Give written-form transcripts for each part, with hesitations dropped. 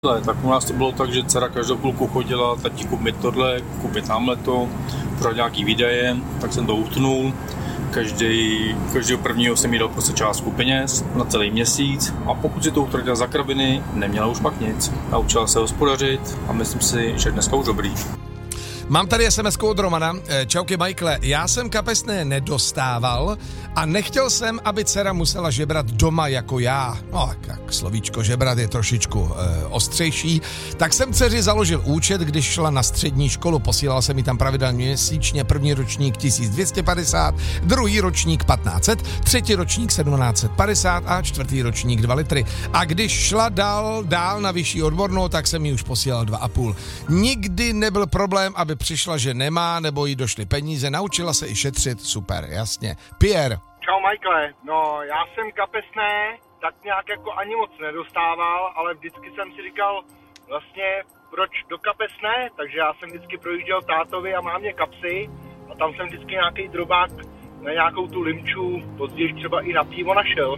Tak u nás to bylo tak, že dcera každou chvilku chodila, tati kup mi tohle, kup mi tamhleto, pro nějaký výdaje, tak jsem to utnul. Každého prvního jsem jí dal prostě částku peněz na celý měsíc a pokud si to utratila za kraviny, neměla už pak nic. Naučila se hospodařit a myslím si, že dneska už dobrý. Mám tady SMS-ku od Romana. Čauky, Michaele, já jsem kapesné nedostával a nechtěl jsem, aby dcera musela žebrat doma jako já. No, tak slovíčko žebrat je trošičku ostřejší. Tak jsem dceři založil účet, když šla na střední školu. Posílal jsem mi tam pravidelně měsíčně první ročník 1250, druhý ročník 1500, třetí ročník 1750 a čtvrtý ročník 2 litry. A když šla dál na vyšší odbornou, tak jsem jí už posílal 2,5. Nikdy nebyl problém, aby přišla, že nemá, nebo jí došly peníze, naučila se i šetřit, super, jasně. Pierre. Čau, Michaele, no já jsem kapesné tak nějak jako ani moc nedostával, ale vždycky jsem si říkal vlastně proč do kapesné, takže já jsem vždycky projížděl tátovi a mámě kapsy a tam jsem vždycky nějaký drobák na nějakou tu limču, později třeba i na pivo našel.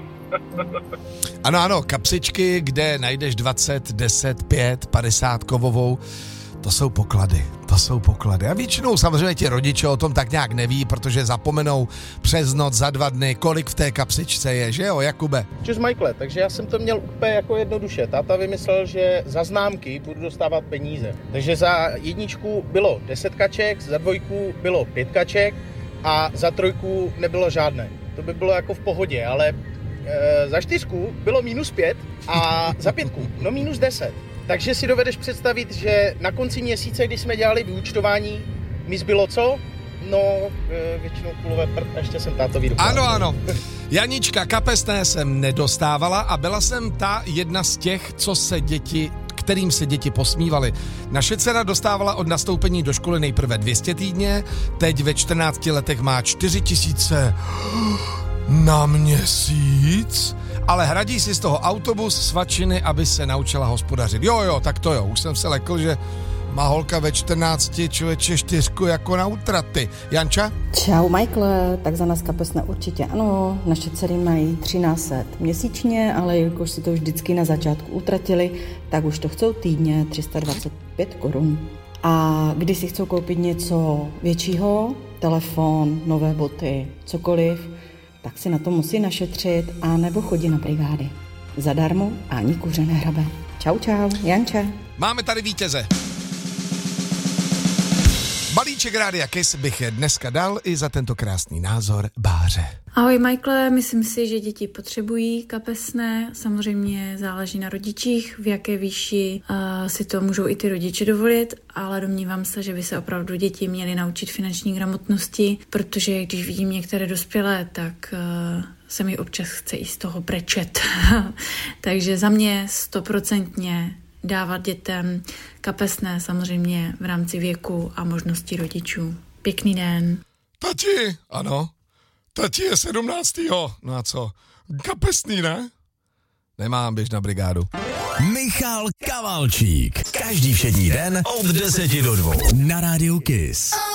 Ano, kapsičky, kde najdeš 20, 10, 5, 50 kovovou. To jsou poklady. A většinou samozřejmě ti rodiče o tom tak nějak neví, protože zapomenou přes noc za 2 dny, kolik v té kapsičce je, že jo, Jakube? Čus, Michaele, takže já jsem to měl úplně jako jednoduše. Táta vymyslel, že za známky budu dostávat peníze. Takže za 1 bylo 10 kaček, za 2 bylo 5 kaček a za 3 nebylo žádné. To by bylo jako v pohodě, ale za 4 bylo -5 a za 5 no -10. Takže si dovedeš představit, že na konci měsíce, když jsme dělali vyúčtování, mi zbylo co? No, většinou kulové prd a ještě jsem tátovi dokázal. Ano. Janička, kapesné jsem nedostávala a byla jsem ta jedna z těch, kterým se děti posmívaly. Naše dcera dostávala od nastoupení do školy nejprve 200 týdně, teď ve 14 letech má 4000 na měsíc, ale hradí si z toho autobus, svačiny, aby se naučila hospodařit. Jo, tak to jo, už jsem se lekl, že má holka ve 14 člověče 4 jako na útraty. Janča? Čau, Michaele, tak za nás kapesné určitě ano, naše dcery mají 1300 měsíčně, ale jakož si to vždycky na začátku utratili, tak už to chcou týdně 325 korun. A když si chcou koupit něco většího, telefon, nové boty, cokoliv, tak si na to musí našetřit a nebo chodí na brigády. Zadarmo a ani kuře nehrabe. Čau, Janče. Máme tady vítěze. Balíček Rádia Kiss bych dneska dal i za tento krásný názor Báře. Ahoj, Michaele, myslím si, že děti potřebují kapesné. Samozřejmě záleží na rodičích, v jaké výši si to můžou i ty rodiče dovolit, ale domnívám se, že by se opravdu děti měly naučit finanční gramotnosti, protože když vidím některé dospělé, tak se mi občas chce i z toho brečet. Takže za mě 100% dávat dětem kapesné, samozřejmě v rámci věku a možností rodičů. Pěkný den. Tati, ano. Tati je 17. No a co? Kapesný, ne? Nemám, běž na brigádu. Michal Kavalčík. Každý všední den od 10 do 2 na Rádiu Kiss.